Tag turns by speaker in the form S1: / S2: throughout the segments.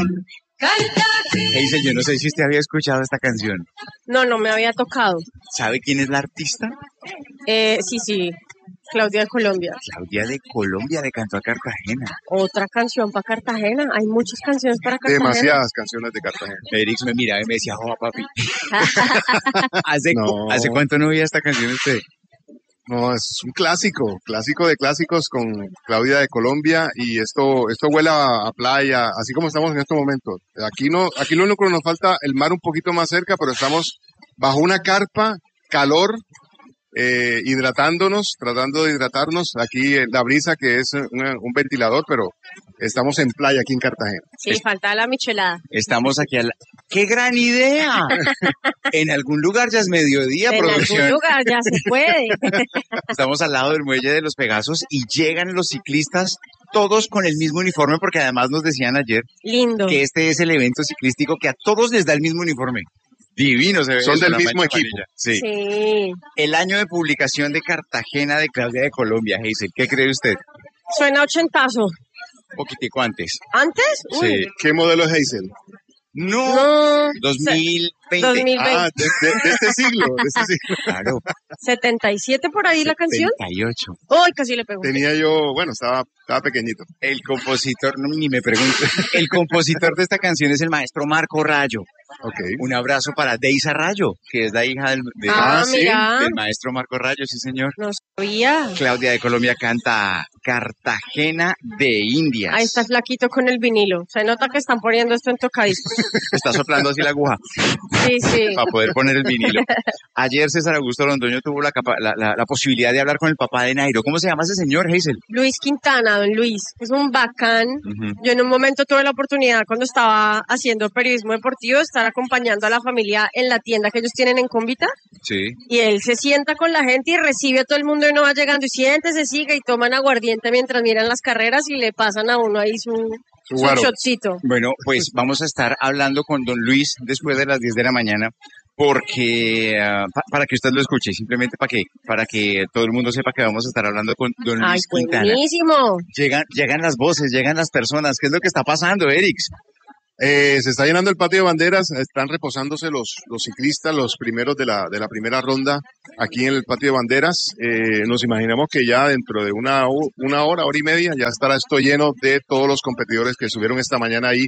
S1: Hazel, yo no sé si usted había escuchado esta canción.
S2: No, no me había tocado.
S1: ¿Sabe quién es la artista?
S2: Sí, Claudia de Colombia.
S1: Claudia de Colombia, le cantó a Cartagena.
S2: Otra canción para Cartagena. Hay muchas canciones para Cartagena.
S3: Demasiadas canciones de Cartagena.
S1: Erix me miraba y me decía, joa, papi.
S3: No.
S1: ¿Hace cuánto no oía esta canción usted?
S3: No, es un clásico de clásicos con Claudia de Colombia, y esto huele a playa, así como estamos en estos momentos. Aquí lo único que nos falta, el mar un poquito más cerca, pero estamos bajo una carpa, calor, hidratándonos, tratando de hidratarnos. Aquí la brisa, que es un ventilador, pero estamos en playa aquí en Cartagena.
S2: Sí, falta la michelada.
S1: Estamos aquí ¡Qué gran idea! En algún lugar ya es mediodía,
S2: En
S1: producción.
S2: algún lugar ya se puede.
S1: Estamos al lado del muelle de los Pegasos y llegan los ciclistas todos con el mismo uniforme, porque además nos decían ayer
S2: Lindo.
S1: que este es el evento ciclístico que a todos les da el mismo uniforme. Divino se ve.
S3: Son
S1: eso,
S3: del
S1: la
S3: mismo
S1: mancha
S3: equipo.
S1: amarilla. Sí.
S2: Sí.
S1: El año de publicación de Cartagena de Claudia de Colombia, Hazel. ¿Qué cree usted?
S2: Suena ochentazo.
S1: Un poquitico antes.
S2: ¿Antes? Uy.
S1: Sí.
S3: ¿Qué modelo es Hazel?
S1: No.
S2: No.
S1: 2020.
S2: 2020.
S3: Ah, de este siglo, de este siglo.
S1: Claro.
S2: 77 por ahí la canción.
S1: 78.
S2: Uy, casi le pego.
S3: Tenía yo, bueno, estaba pequeñito.
S1: El compositor, no, ni me pregunto. El compositor de esta canción es el maestro Marco Rayo.
S3: Okay.
S1: Un abrazo para Deisa Rayo, que es la hija del
S2: Mira.
S1: del maestro Marco Rayo, sí señor.
S2: No sabía.
S1: Claudia de Colombia canta Cartagena de Indias.
S2: Ahí está flaquito con el vinilo. Se nota que están poniendo esto en tocadiscos.
S1: Está soplando así la aguja
S2: Sí.
S1: para poder poner el vinilo. Ayer César Augusto Londoño tuvo la posibilidad de hablar con el papá de Nairo. ¿Cómo se llama ese señor, Hazel?
S2: Luis Quintana, don Luis, es un bacán. Yo en un momento tuve la oportunidad, cuando estaba haciendo periodismo deportivo, estar acompañando a la familia en la tienda que ellos tienen en Cómbita.
S1: Sí.
S2: Y él se sienta con la gente y recibe a todo el mundo y uno va llegando y siéntese, sigue, y toman aguardiente mientras miran las carreras y le pasan a uno ahí su shotcito.
S1: Bueno, pues vamos a estar hablando con don Luis después de las 10 de la mañana, porque para que usted lo escuche, simplemente para que todo el mundo sepa que vamos a estar hablando con don Luis Quintana.
S2: Buenísimo.
S1: Llegan las voces, llegan las personas. ¿Qué es lo que está pasando, Erix?
S3: Se está llenando el patio de banderas, están reposándose los ciclistas, los primeros de la primera ronda aquí en el patio de banderas. Nos imaginamos que ya dentro de una hora y media ya estará esto lleno de todos los competidores que subieron esta mañana ahí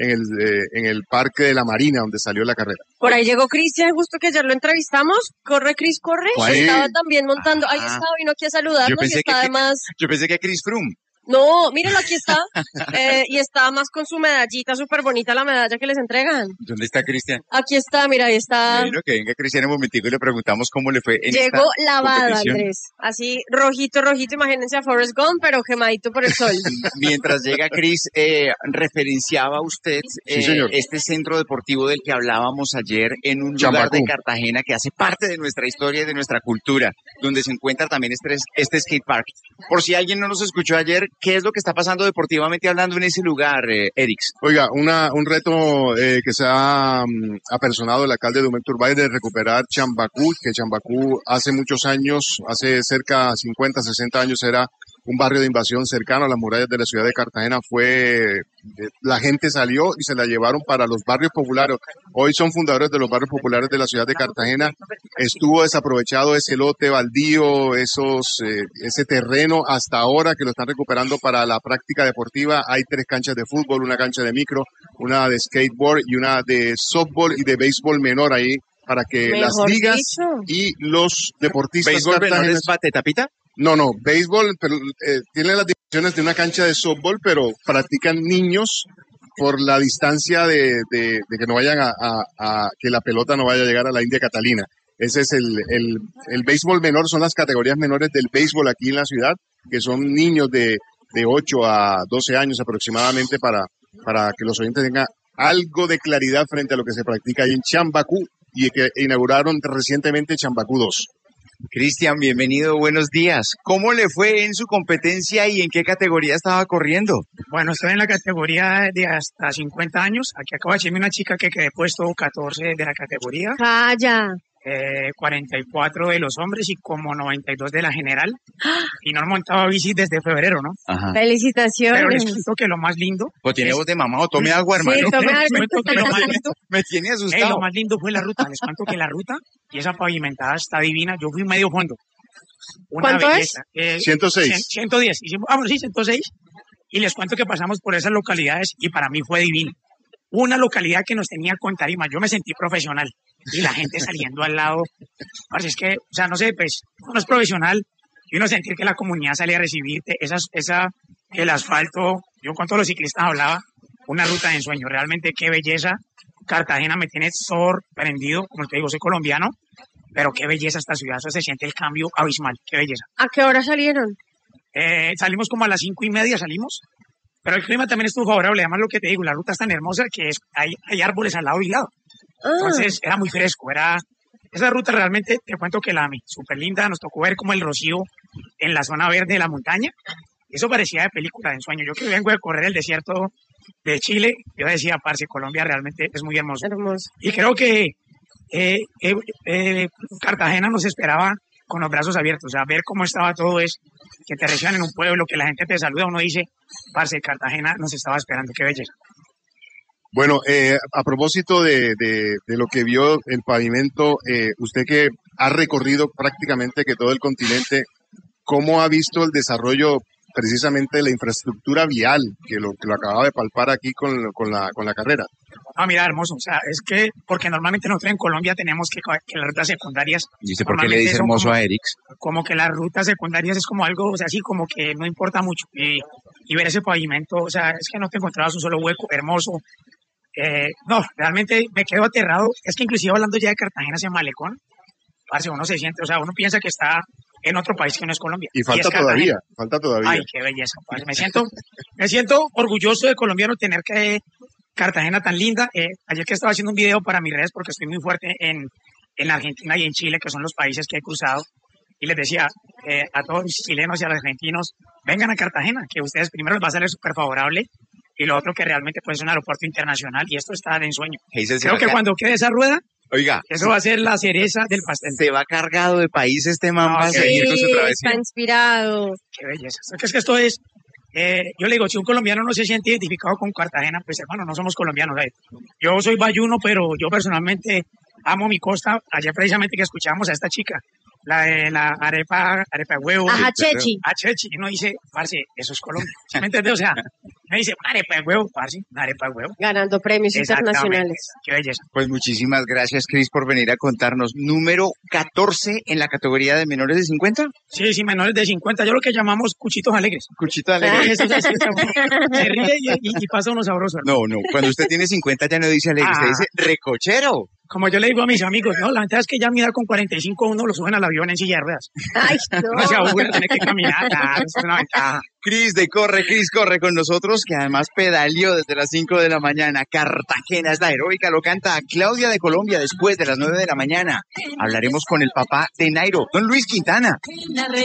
S3: en el Parque de la Marina, donde salió la carrera.
S2: Por ahí llegó Cristian, justo que ayer lo entrevistamos. Corre, Cris, corre.
S1: ¿Cuál?
S2: Estaba también montando. Ahí está, vino aquí a saludarnos y está además...
S1: Yo pensé que Chris Froome.
S2: No, míralo, aquí está. Y está más con su medallita, súper bonita la medalla que les entregan.
S1: ¿Dónde está Cristian?
S2: Aquí está, mira, ahí está.
S1: Bueno, que venga Cristian un momentico y le preguntamos cómo le fue en
S2: Llegó
S1: esta
S2: lavada,
S1: competición.
S2: Andrés. Así, rojito, imagínense a Forrest Gump, pero quemadito por el sol.
S1: Mientras llega Cris, referenciaba usted
S3: Sí, señor.
S1: este centro deportivo del que hablábamos ayer en un
S3: Chambacú.
S1: lugar de Cartagena que hace parte de nuestra historia y de nuestra cultura, donde se encuentra también este skate park. Por si alguien no nos escuchó ayer, ¿qué es lo que está pasando deportivamente hablando en ese lugar, Erix?
S3: Oiga, un reto que se ha apersonado el alcalde de Dumec Turbay de recuperar Chambacú, que Chambacú hace muchos años, hace cerca de 50, 60 años, era un barrio de invasión cercano a las murallas de la ciudad de Cartagena. La gente salió y se la llevaron para los barrios populares. Hoy son fundadores de los barrios populares de la ciudad de Cartagena. Estuvo desaprovechado ese lote baldío, ese terreno hasta ahora que lo están recuperando para la práctica deportiva. Hay 3 canchas de fútbol, una cancha de micro, una de skateboard y una de softball y de béisbol menor ahí para que
S2: Mejor
S3: las ligas
S2: dicho.
S3: y los deportistas
S1: ¿Béisbol menor
S3: cartageneses...
S1: es bate tapita?
S3: No, béisbol, pero tiene las dimensiones de una cancha de softball, pero practican niños por la distancia de que no vayan que la pelota no vaya a llegar a la India Catalina. Ese es el béisbol menor, son las categorías menores del béisbol aquí en la ciudad, que son niños de 8 a 12 años aproximadamente, para que los oyentes tengan algo de claridad frente a lo que se practica ahí en Chambacú, y que inauguraron recientemente Chambacú 2.
S1: Cristian, bienvenido, buenos días. ¿Cómo le fue en su competencia y en qué categoría estaba corriendo?
S4: Bueno, estoy en la categoría de hasta 50 años. Aquí acaba de decirme una chica que quedé puesto 14 de la categoría.
S2: Calla.
S4: 44 de los hombres y como 92 de la general. Y no he montado bici desde febrero, ¿no?
S1: Ajá.
S2: Felicitaciones.
S4: Pero les cuento que lo más lindo...
S1: Pues tiene voz de mamá o tome agua, hermano.
S2: Sí, tome
S4: Les
S2: algo.
S4: cuento que lo más lindo...
S1: Me tiene
S4: lo
S1: asustado.
S4: más lindo fue la ruta. Les cuento que la ruta y esa pavimentada está divina. Yo fui medio fondo. Una
S2: ¿Cuánto
S4: belleza.
S3: 106.
S4: 110. Hicimos, sí, 106. Y les cuento que pasamos por esas localidades y para mí fue divino. Una localidad que nos tenía con tarima. Yo me sentí profesional. Y la gente saliendo al lado. Parce, es que, o sea, no sé, pues, uno es profesional y uno sentir que la comunidad sale a recibirte. El asfalto, yo con todos los ciclistas hablaba, una ruta de ensueño. Realmente qué belleza. Cartagena me tiene sorprendido. Como te digo, soy colombiano, pero qué belleza esta ciudad. Eso se siente el cambio abismal. Qué belleza.
S2: ¿A qué hora salieron?
S4: Salimos como a las 5:30, salimos. Pero el clima también estuvo favorable. Además, lo que te digo, la ruta es tan hermosa que hay árboles al lado y lado. Entonces, era muy fresco. Esa ruta realmente, te cuento que la amé. Súper linda. Nos tocó ver como el rocío en la zona verde de la montaña. Eso parecía de película, de ensueño. Yo que vengo de correr el desierto de Chile, yo decía, parce, Colombia realmente es muy hermoso.
S2: Hermoso.
S4: Y creo que Cartagena nos esperaba con los brazos abiertos. O sea, ver cómo estaba todo es que te reciban en un pueblo, que la gente te saluda, uno dice, parce, Cartagena nos estaba esperando, qué belleza.
S3: Bueno, a propósito de lo que vio el pavimento, usted que ha recorrido prácticamente que todo el continente, ¿cómo ha visto el desarrollo precisamente de la infraestructura vial que lo acababa de palpar aquí con la carrera?
S4: Ah, mira, hermoso. O sea, es que, porque normalmente nosotros en Colombia tenemos que las rutas secundarias.
S1: Dice, ¿por qué le dice hermoso
S4: como,
S1: a Erix?
S4: Como que las rutas secundarias es como algo, o sea, así como que no importa mucho. Y ver ese pavimento, o sea, es que no te encontrabas un solo hueco hermoso. No, realmente me quedo aterrado. Es que inclusive hablando ya de Cartagena hacia Malecón, parce, uno se siente, o sea, uno piensa que está en otro país que no es Colombia.
S3: Y falta todavía.
S4: Ay, qué belleza. Pues me siento orgulloso de colombiano tener que Cartagena tan linda. Ayer que estaba haciendo un video para mis redes, porque estoy muy fuerte en Argentina y en Chile, que son los países que he cruzado, y les decía a todos los chilenos y a los argentinos, vengan a Cartagena, que ustedes primero les va a salir súper favorable, y lo otro que realmente pues, es un aeropuerto internacional, y esto está de ensueño. Creo que cuando quede esa rueda,
S1: oiga,
S4: eso va a ser la cereza del pastel.
S1: Se va cargado de país este man para seguir con su travesía.
S2: Está inspirado.
S4: Qué belleza. Es que esto es, yo le digo, si un colombiano no se siente identificado con Cartagena, pues hermano, no somos colombianos. Yo soy bayuno, pero yo personalmente amo mi costa. Ayer precisamente que escuchamos a esta chica, la de la arepa de huevo.
S2: Ajá, Chechi.
S4: A Chechi. Y uno dice, parce, eso es Colombia. ¿Sí me entiendes? O sea, me dice, arepa de huevo, parce, una arepa de huevo.
S2: Ganando premios internacionales.
S4: Qué belleza.
S1: Pues muchísimas gracias, Cris, por venir a contarnos. Número 14 en la categoría de menores de 50.
S4: Sí, menores de 50. Yo lo que llamamos cuchitos alegres.
S1: Cuchito alegre.
S4: Eso es así, se ríe y pasa uno sabroso.
S1: No, cuando usted tiene 50 ya no dice alegre, usted dice recochero.
S4: Como yo le digo a mis amigos, no, la verdad es que ya a mi edad con 45 uno lo suben al avión en silla de ruedas.
S2: Ay, no.
S4: No se aburre, tiene que caminar, claro, es una ventaja.
S1: Cris corre con nosotros, que además pedaleó desde las 5 de la mañana. Cartagena es la heroica, lo canta Claudia de Colombia después de las 9 de la mañana. Hablaremos con el papá de Nairo, don Luis Quintana.